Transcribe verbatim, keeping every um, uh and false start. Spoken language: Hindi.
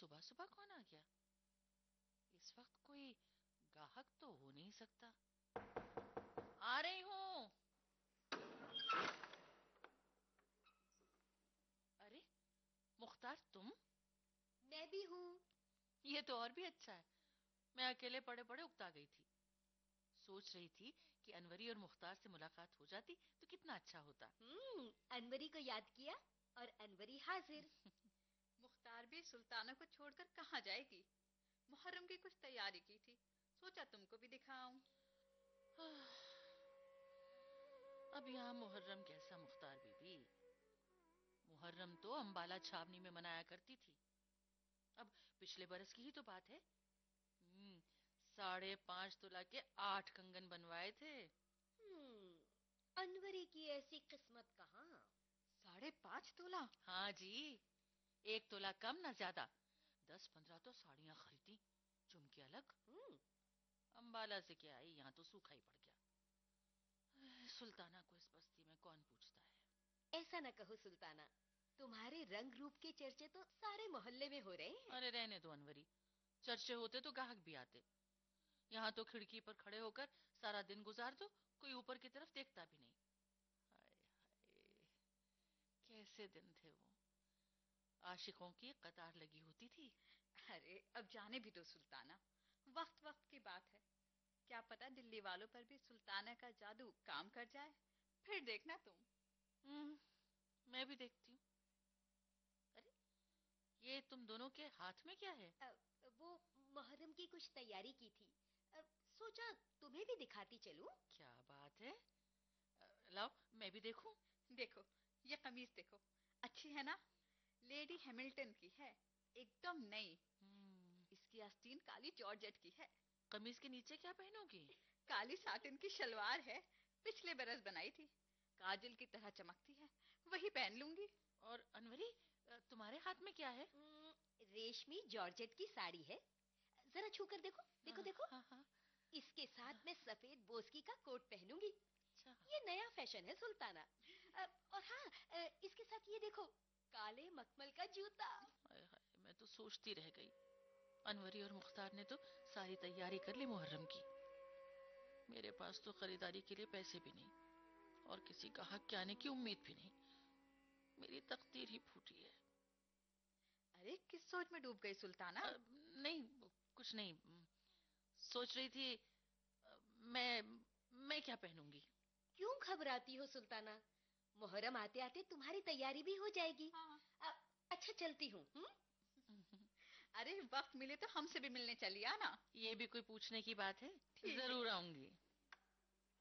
सुबह सुबह कौन आ गया? इस वक्त कोई गाहक तो हो नहीं सकता। आ रही हूँ। अरे मुख्तार, तुम? मैं भी हूँ। ये तो और भी अच्छा है। मैं अकेले पड़े पड़े उकता गई थी। सोच रही थी कि अनवरी और मुख्तार से मुलाकात हो जाती तो कितना अच्छा होता। हम्म, अनवरी को याद किया और अनवरी हाजिर। मुख्तार भी सुल्ताना को छोड़कर कहाँ जाएगी। मुहर्रम की कुछ तैयारी की थी, सोचा तुमको भी दिखाऊं। अब यहाँ मुहर्रम कैसा मुख्तार बीबी? मुहर्रम तो अंबाला छावनी में मनाया करती थी। अब पिछले बरस की ही तो बात है। हम्म, साढ़े पांच तोला के आठ कंगन बनवाए थे। हम्म, अनवरी की ऐसी किस्मत कहाँ। साढ़े पांच तोला? हाँ जी, एक तोला कम ना ज्यादा। दस पंद्रह तो साड़ियां खरीदी, झुमके अलग। हम्म, अंबाला से क्या आई, यहाँ तो सूखा ही पड़ गया। सुल्ताना को इस बस्ती में कौन पूछता है। ऐसा न कहो सुल्ताना, तुम्हारे रंग रूप के चर्चे तो सारे मोहल्ले में हो रहे हैं। अरे रहने दो अनवरी, चर्चे होते तो ग्राहक भी आते। यहाँ तो खिड़की पर खड़े होकर सारा दिन गुजार दो, कोई ऊपर की तरफ देखता भी नहीं। हाय हाय, कैसे दिन थे वो। आशिकों की कतार लगी होती थी। अरे अब जाने भी दो सुल्ताना, वक्त वक्त की बात है। क्या पता दिल्ली वालों पर भी सुल्ताना का जादू काम कर जाए, फिर देखना तुम। हम्म, मैं भी देखती हूँ। अरे ये तुम दोनों के हाथ में क्या है? अ, वो मुहर्रम की कुछ तैयारी की थी। अ, सोचा तुम्हें भी दिखाती चलूं। क्या बात है, लाओ मैं भी देखूं। देखो, ये कमीज देखो, अच्छी है ना? लेडी हैमिल्टन की है, एकदम नई। हम्म, इसकी आस्तीन काली जॉर्जेट की है। कमीज के नीचे क्या पहनोगी? काली साटिन की शलवार है, पिछले बरस बनाई थी, काजल की तरह चमकती है, वही पहन लूंगी। और अनवरी, तुम्हारे हाथ में क्या है? हम्म, रेशमी जॉर्जेट की साड़ी है। जरा छूकर देखो, देखो हाँ देखो। हाँ हाँ। इसके साथ मैं सफेद बोस्की का कोट पहनूंगी। अच्छा। ये नया फैशन है सुल्ताना। अ, और हाँ, अ, इसके साथ ये देखो, काले मखमल का जूता। हाय हाय, मैं तो सोचती रह गई। अनवरी और मुख्तार ने तो सारी तैयारी कर ली मुहर्रम की। मेरे पास तो खरीदारी के लिए पैसे भी नहीं और किसी ग्राहक के आने की उम्मीद भी नहीं। मेरी तकदीर ही फूटी है। अरे किस सोच में डूब गई सुल्ताना? अ, नहीं, कुछ नहीं। सोच रही थी, अ, मैं मैं क्या पहनूंगी। क्यों घबराती हो सुल्ताना? मुहर्रम आते आते तुम्हारी तैयारी भी हो जाएगी। हाँ। अ, अच्छा चलती हूँ। हम्म? अरे वक्त मिले तो हमसे भी मिलने चली आना। ये भी कोई पूछने की बात है? ठीक है। जरूर आऊंगी।